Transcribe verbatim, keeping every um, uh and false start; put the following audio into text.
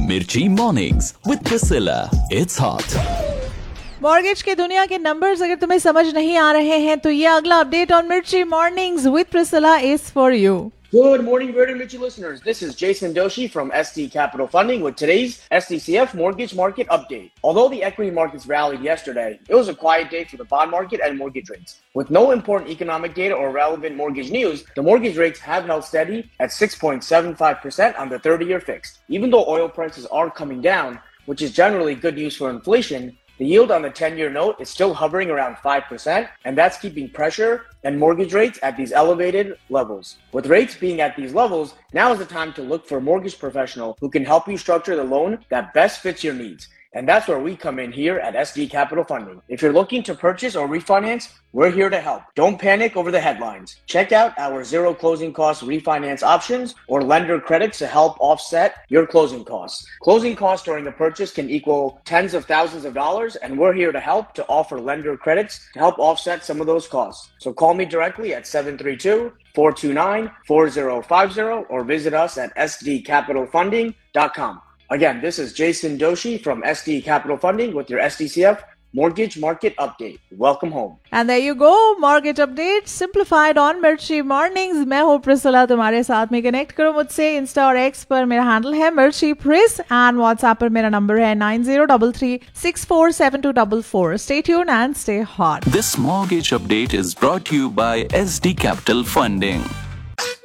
Mirchi Mornings with Priscilla. It's hot. Mortgage के दुनिया के नंबर्स अगर तुम्हें समझ नहीं आ रहे हैं तो ये अगला अपडेट ऑन मिर्ची mornings with Priscilla is for you. Good morning, Very Mirchi listeners. This is Jason Doshi from S D Capital Funding with today's S D C F Mortgage Market Update. Although the equity markets rallied yesterday, it was a quiet day for the bond market and mortgage rates. With no important economic data or relevant mortgage news, the mortgage rates have held steady at six point seven five percent on the thirty-year fixed. Even though oil prices are coming down, which is generally good news for inflation, the yield on the ten-year note is still hovering around five percent, and that's keeping pressure and mortgage rates at these elevated levels. With rates being at these levels, now is the time to look for a mortgage professional who can help you structure the loan that best fits your needs. And that's where we come in here at S D Capital Funding. If you're looking to purchase or refinance, we're here to help. Don't panic over the headlines. Check out our zero closing cost refinance options or lender credits to help offset your closing costs. Closing costs during the purchase can equal tens of thousands of dollars, and we're here to help to offer lender credits to help offset some of those costs. So call me directly at seven three two, four two nine, four zero five zero or visit us at s d capital funding dot com. Again, this is Jason Doshi from S D Capital Funding with your S D C F Mortgage Market Update. Welcome home. And there you go, mortgage update simplified on Mirchi Mornings. मैं हूँ Priscilla, तुम्हारे साथ में connect करो मुझसे Insta और x पर. मेरा हैंडल है मिर्ची प्रिस एंड व्हाट्सएप पर मेरा नंबर है nine zero three three six four seven to four four. Stay tuned and stay hot. This mortgage update is brought to you by S D Capital Funding.